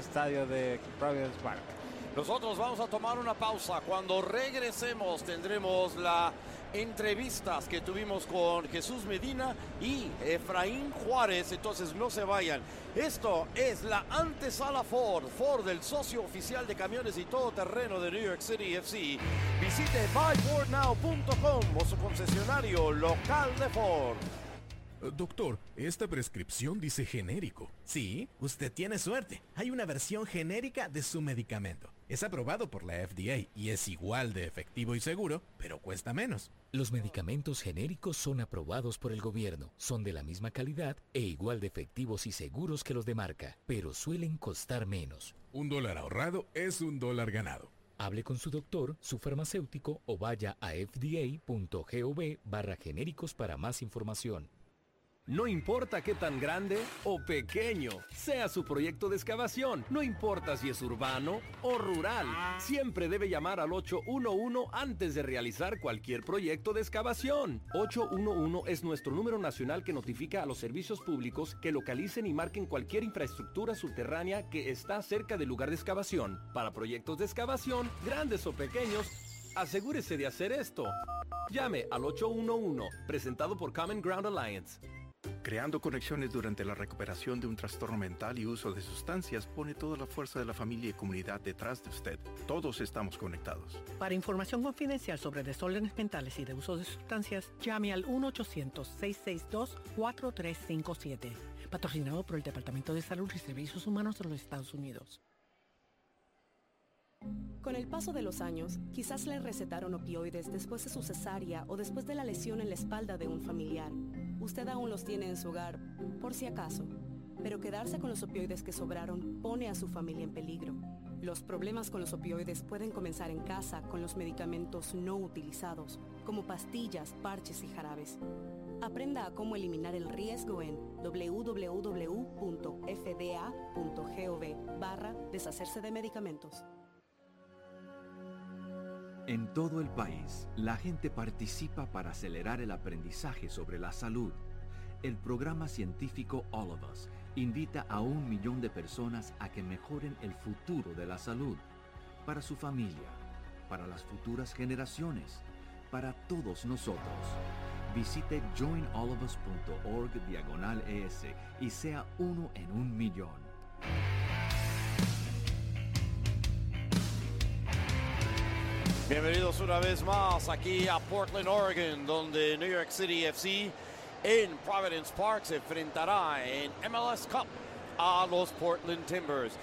estadio de Providence Park. Nosotros vamos a tomar una pausa. Cuando regresemos tendremos las entrevistas que tuvimos con Jesús Medina y Efraín Juárez. Entonces no se vayan. Esto es la antesala Ford. Ford, el socio oficial de camiones y todoterreno de New York City FC. Visite buyfordnow.com o su concesionario local de Ford. Doctor, esta prescripción dice genérico. Sí, usted tiene suerte. Hay una versión genérica de su medicamento. Es aprobado por la FDA y es igual de efectivo y seguro, pero cuesta menos. Los medicamentos genéricos son aprobados por el gobierno, son de la misma calidad e igual de efectivos y seguros que los de marca, pero suelen costar menos. $1 ahorrado es $1 ganado. Hable con su doctor, su farmacéutico o vaya a fda.gov/genéricos para más información. No importa qué tan grande o pequeño sea su proyecto de excavación, no importa si es urbano o rural, siempre debe llamar al 811 antes de realizar cualquier proyecto de excavación. 811 es nuestro número nacional que notifica a los servicios públicos que localicen y marquen cualquier infraestructura subterránea que está cerca del lugar de excavación. Para proyectos de excavación, grandes o pequeños, asegúrese de hacer esto. Llame al 811, presentado por Common Ground Alliance. Creando conexiones durante la recuperación de un trastorno mental y uso de sustancias pone toda la fuerza de la familia y comunidad detrás de usted. Todos estamos conectados. Para información confidencial sobre desórdenes mentales y de uso de sustancias, llame al 1-800-662-4357. Patrocinado por el Departamento de Salud y Servicios Humanos de los Estados Unidos. Con el paso de los años, quizás le recetaron opioides después de su cesárea o después de la lesión en la espalda de un familiar. Usted aún los tiene en su hogar, por si acaso. Pero quedarse con los opioides que sobraron pone a su familia en peligro. Los problemas con los opioides pueden comenzar en casa con los medicamentos no utilizados, como pastillas, parches y jarabes. Aprenda a cómo eliminar el riesgo en www.fda.gov/deshacerse de medicamentos. En todo el país, la gente participa para acelerar el aprendizaje sobre la salud. El programa científico All of Us invita a 1 millón de personas a que mejoren el futuro de la salud, para su familia, para las futuras generaciones, para todos nosotros. Visite joinallofus.org/ES y sea uno en 1 millón. Bienvenidos una vez más aquí a Portland, Oregon, donde New York City FC en Providence Park se enfrentará en MLS Cup a los Portland Timbers.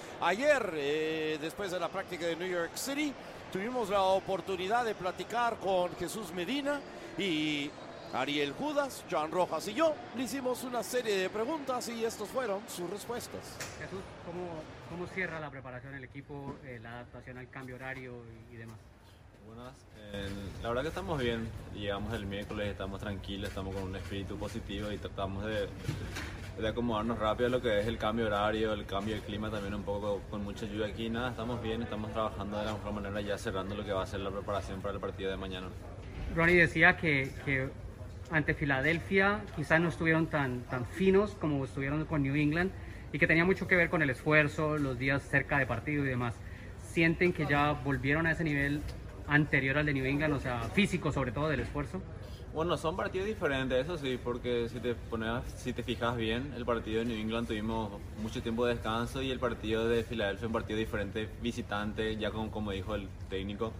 Ayer, después de la práctica de New York City, tuvimos la oportunidad de platicar con Jesús Medina y Ariel Judas, John Rojas y yo. Le hicimos una serie de preguntas y estas fueron sus respuestas. Jesús, ¿cómo cierra la preparación el equipo, la adaptación al cambio horario y demás? Buenas, la verdad que estamos bien, llegamos el miércoles, estamos tranquilos, estamos con un espíritu positivo y tratamos de acomodarnos rápido a lo que es el cambio horario, el cambio de clima también un poco con mucha lluvia aquí, nada, estamos bien, estamos trabajando de la mejor manera ya cerrando lo que va a ser la preparación para el partido de mañana. Ronnie decía que ante Filadelfia quizás no estuvieron tan finos como estuvieron con New England y que tenía mucho que ver con el esfuerzo, los días cerca de partido y demás. ¿Sienten que ya volvieron a ese nivel anterior al de New England, o sea, físico sobre todo del esfuerzo? Bueno, son partidos diferentes, eso sí, porque si te fijas bien, el partido de New England tuvimos mucho tiempo de descanso y el partido de Filadelfia un partido diferente, visitante, ya como dijo el técnico,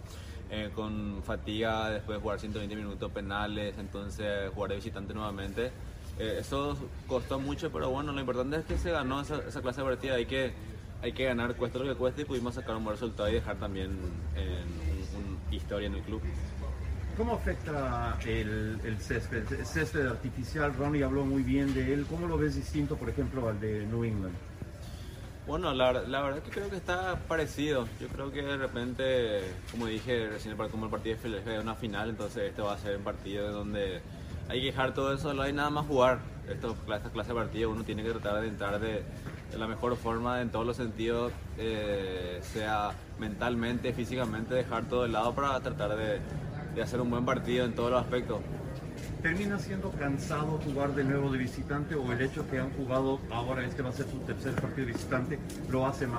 con fatiga después de jugar 120 minutos penales, entonces jugar de visitante nuevamente. Eso costó mucho, pero bueno, lo importante es que se ganó esa clase de partida, hay que ganar, cuesta lo que cueste, y pudimos sacar un buen resultado y dejar también historia en el club. ¿Cómo afecta el césped? El césped artificial, Ronnie habló muy bien de él. ¿Cómo lo ves distinto, por ejemplo, al de New England? Bueno, la verdad es que creo que está parecido. Yo creo que de repente, como dije recién, como el partido de Filadelfia es una final, entonces este va a ser un partido donde hay que dejar todo eso, no hay nada más jugar. Esta clase de partido uno tiene que tratar de entrar de la mejor forma en todos los sentidos, sea mentalmente, físicamente, dejar todo de lado para tratar de hacer un buen partido en todos los aspectos. ¿Termina siendo cansado jugar de nuevo de visitante o el hecho que han jugado ahora, este va a ser su tercer partido de visitante, lo hace más